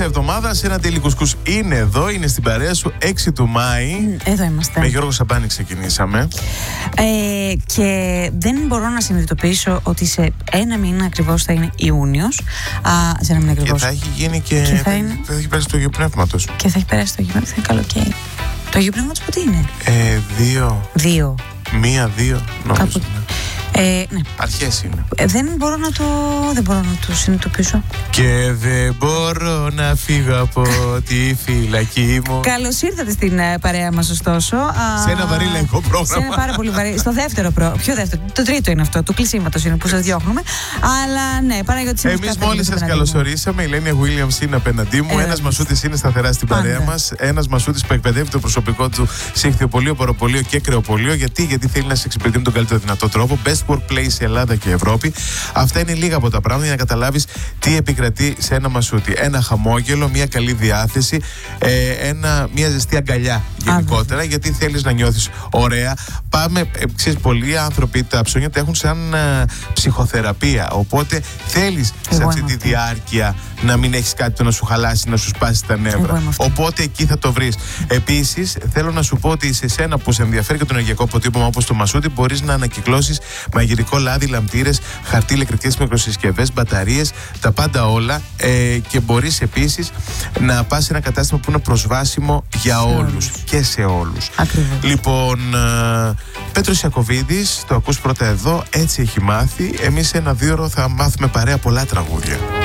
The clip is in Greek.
εβδομάδα, ένα Daily Κουσκούς είναι εδώ, είναι στην παρέα σου, 6 του Μάη. Εδώ είμαστε. Με Γιώργο Σαμπάνη ξεκινήσαμε. Και δεν μπορώ να συνειδητοποιήσω ότι σε ένα μήνα ακριβώς θα είναι Ιούνιος. Σε ένα μήνα ακριβώς. Και θα έχει γίνει και θα έχει περάσει το Αγίου Πνεύματος. Και θα έχει περάσει το Αγίου Πνεύματος, θα είναι καλοκαίρι. Το Αγίου Πνεύματος πότε είναι? 2. 1-2 νομίζω. Ναι. Αρχές είναι. Δεν μπορώ να το συνειδητοποιήσω. Και δεν μπορώ να φύγω από τη φυλακή μου. Καλώς ήρθατε στην παρέα μας, ωστόσο. Σε ένα βαρύ λαϊκό πρόγραμμα. Σε ένα πάρα πολύ βαρύ. Στο δεύτερο Ποιο δεύτερο? Το τρίτο είναι αυτό. Του κλεισίματος είναι που σας διώχνουμε. Αλλά ναι, Παναγιώτη. Εμείς μόλις σας καλωσορίσαμε. Η Λένια Γουίλιαμς είναι απέναντί μου. Ένας Μασούτης είναι σταθερά στην παρέα μας. Ένας Μασούτης που εκπαιδεύει το προσωπικό του σε ιχθυοπωλείο, ποροπωλείο και κρεοπωλείο. Γιατί θέλει να σε εξυπηρετεί με τον καλύτερο δυνατό τρόπο. Best workplace σε Ελλάδα και Ευρώπη. Αυτά είναι λίγα από τα πράγματα για να καταλάβεις τι επικρατεί σε ένα Μασούτη. Ένα χαμόγελο, μια καλή διάθεση, μια ζεστή αγκαλιά γενικότερα, γιατί θέλεις να νιώθεις ωραία. Ξέρεις, πολλοί άνθρωποι τα ψώνια τα έχουν σαν ψυχοθεραπεία. Οπότε θέλεις σε αυτή τη διάρκεια να μην έχεις κάτι το να σου χαλάσει, να σου σπάσει τα νεύρα. Οπότε εκεί θα το βρεις. Επίσης, θέλω να σου πω ότι σε σένα που σε ενδιαφέρει και το ενεργειακό αποτύπωμα όπως το Μασούτη, μπορείς να ανακυκλώσεις μαγειρικό λάδι, λαμπτήρες, χαρτί, ηλεκτρικές μικροσυσκευές, μπαταρίες, τα πάντα όλα. Και μπορείς επίσης να πας σε ένα κατάστημα που είναι προσβάσιμο για όλους και σε όλους. Ακριβώς. Λοιπόν, Πέτρος Ιακωβίδης, το ακούς πρώτα εδώ, έτσι έχει μάθει. Εμείς σε 1-2 ώρο θα μάθουμε παρέα πολλά τραγούδια.